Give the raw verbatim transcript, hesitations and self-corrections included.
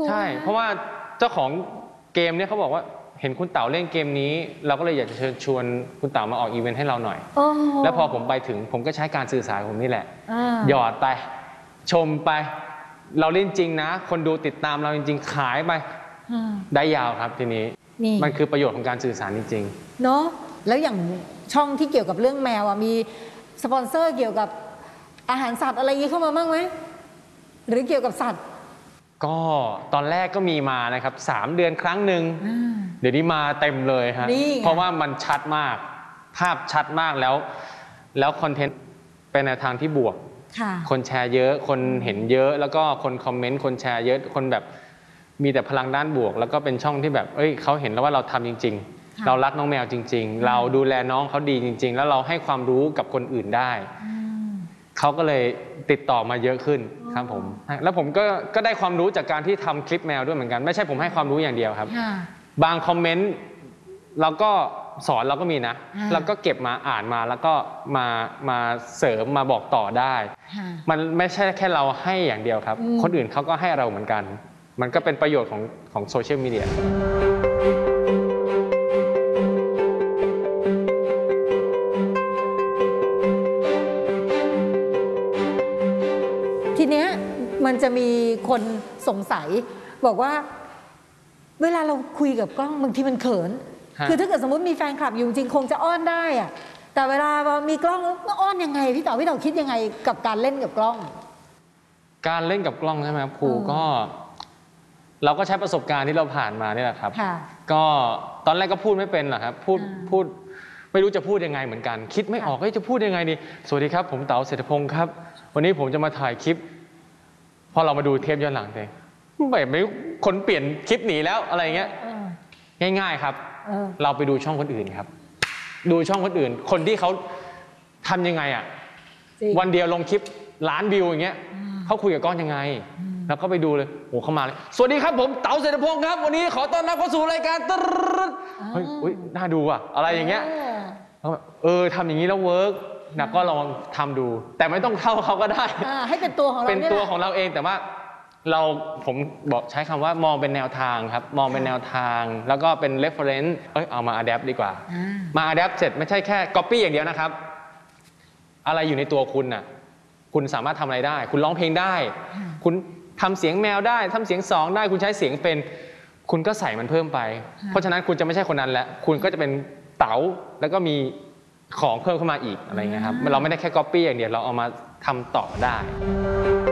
ใช่เพราะว่าเจ้าของเกมเนี่ยเขาบอกว่าเห็นคุณเต๋าเล่นเกมนี้เราก็เลยอยากจะเชิญชวนคุณเต๋ามาออกอีเวนต์ให้เราหน่อยแล้วพอผมไปถึงผมก็ใช้การสื่อสารผมนี่แหละหยอดไปชมไปเราเล่นจริงนะคนดูติดตามเราจริงๆขายไปได้ยาวครับทีนี้มันคือประโยชน์ของการสื่อสารจริงๆเนาะแล้วอย่างช่องที่เกี่ยวกับเรื่องแมวมีสปอนเซอร์เกี่ยวกับอาหารสัตว์อะไรอย่างนี้เข้ามาบ้างไหมหรือเกี่ยวกับสัตว์ก็ตอนแรกก็มีมานะครับสามเดือนครั้งหนึ่งเดี๋ยวนี้มาเต็มเลยฮะเพราะว่ามันชัดมากภาพชัดมากแล้วแล้วคอนเทนต์เป็นในทางที่บวกคนแชร์เยอะคนเห็นเยอะแล้วก็คนคอมเมนต์คนแชร์เยอะคนแบบมีแต่พลังด้านบวกแล้วก็เป็นช่องที่แบบเอ้ยเขาเห็นแล้วว่าเราทำจริงๆเรารักน้องแมวจริงๆเราดูแลน้องเขาดีจริงๆแล้วเราให้ความรู้กับคนอื่นได้เขาก็เลยติดต่อมาเยอะขึ้นครับผมแล้วผมก็ก็ได้ความรู้จากการที่ทำคลิปแมวด้วยเหมือนกันไม่ใช่ผมให้ความรู้อย่างเดียวครับบางคอมเมนต์เราก็สอนเราก็มีนะเราก็เก็บมาอ่านมาแล้วก็มามาเสริมมาบอกต่อได้มันไม่ใช่แค่เราให้อย่างเดียวครับคนอื่นเขาก็ให้เราเหมือนกันมันก็เป็นประโยชน์ของของโซเชียลมีเดียทีเนี้ยมันจะมีคนสงสัยบอกว่าเวลาเราคุยกับกล้องบางทีมันเขินคือถ้าเกิดสมมติมีแฟนคลับอยู่จริงคงจะอ้อนได้อะแต่เวลามีกล้องแล้วอ้อนยังไงพี่เต๋อพี่เต๋อคิดยังไงกับการเล่นกับกล้องการเล่นกับกล้องใช่ไหมครับครูก็เราก็ใช้ประสบการณ์ที่เราผ่านมานี่แหละครับก็ตอนแรกก็พูดไม่เป็นหรอกครับพูดพูดไม่รู้จะพูดยังไงเหมืนกันคิดไม่ออกว่าจะพูดยังไงดีสวัสดีครับผมเต๋าเศรษฐพงศ์ครับวันนี้ผมจะมาถ่ายคลิปพอเรามาดูเทปย้อนหลังเองแบบไม่คนเปลี่ยนคลิปหนีแล้วอะไรเงี้ยง่ายๆครับเราไปดูช่องคนอื่นครับดูช่องคนอื่นคนที่เขาทำยังไงอ่ะวันเดียวลงคลิปล้านวิวอย่างเงี้ยเขาคุยกับกล้องยังไงแล้วก็ไปดูเลยโอ้เข้ามาเลยสวัสดีครับผมเต๋าเศรษฐพงศ์ครับวันนี้ขอต้อนรับเข้าสู่รายการตึ๊ดเฮ้ยอุ้ยน่าดูอ่ะอะไรอย่างเงี้ยเออทำอย่างนี้แล้วเวิร์กนะก็ลองทำดูแต่ไม่ต้องเท่าเขาก็ได้ให้เป็นตัวของเราเป็นตัวของเราเองแต่ว่าเราผมบอกใช้คำว่ามองเป็นแนวทางครับมองเป็นแนวทางแล้วก็เป็น reference เอ้ยเอามา adapt ดีกว่ามา adapt เสร็จไม่ใช่แค่ copy อย่างเดียวนะครับอะไรอยู่ในตัวคุณน่ะคุณสามารถทำอะไรได้คุณร้องเพลงได้คุณทำเสียงแมวได้ทำเสียงสองได้คุณใช้เสียงเป็นคุณก็ใส่มันเพิ่มไปเพราะฉะนั้นคุณจะไม่ใช่คนนั้นแล้วคุณก็จะเป็นเต๋าแล้วก็มีของเพิ่มเข้ามาอีกอะไรเงี้ยครับเราไม่ได้แค่ copy อย่างเดียวเราเอามาทำต่อได้